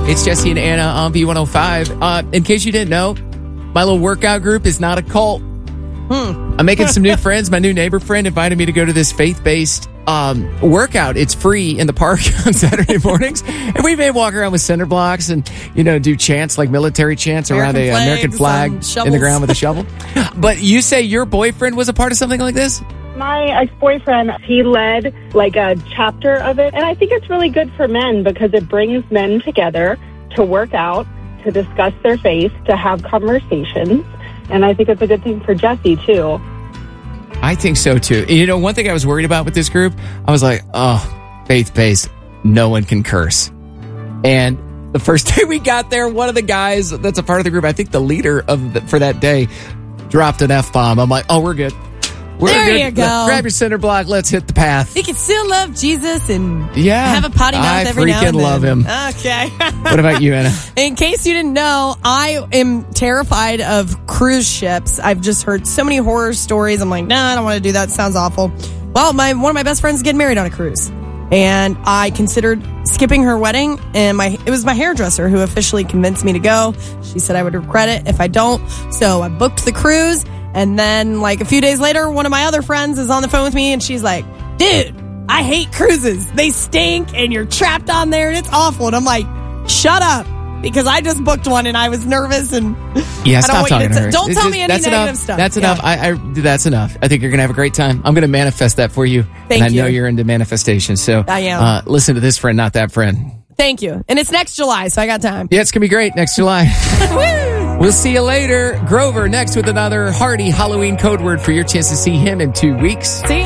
It's Jesse and Anna on B105. In case you didn't know, my little workout group is not a cult. I'm making some new friends. My new neighbor friend invited me to go to this faith-based workout. It's free in the park on Saturday mornings. And we may walk around with cinder blocks and, do chants like military chants around a American flag in the ground with a shovel. But you say your boyfriend was a part of something like this? My ex-boyfriend, he led like a chapter of it. And I think it's really good for men because it brings men together to work out, to discuss their faith, to have conversations. And I think it's a good thing for Jesse, too. I think so, too. One thing I was worried about with this group, I was like, faith-based, no one can curse. And the first day we got there, one of the guys that's a part of the group, I think the leader for that day, dropped an F-bomb. I'm like, we're good. There you go. Grab your cinder block. Let's hit the path. You can still love Jesus and have a potty mouth every now and then. I freaking love him. Okay. What about you, Anna? In case you didn't know, I am terrified of cruise ships. I've just heard so many horror stories. I'm like, I don't want to do that. It sounds awful. Well, one of my best friends is getting married on a cruise. And I considered skipping her wedding. And it was my hairdresser who officially convinced me to go. She said I would regret it if I don't. So I booked the cruise. And then, a few days later, one of my other friends is on the phone with me, and she's like, dude, I hate cruises. They stink, and you're trapped on there, and it's awful. And I'm like, shut up, because I just booked one, and I was nervous, and stop talking to her. Don't tell me any negative stuff. That's enough. That's enough. I think you're going to have a great time. I'm going to manifest that for you. Thank you. I know you're into manifestation, so I am. Listen to this friend, not that friend. Thank you. And it's next July, so I got time. Yeah, it's going to be great next July. We'll see you later. Grover next with another hearty Halloween code word for your chance to see him in 2 weeks. See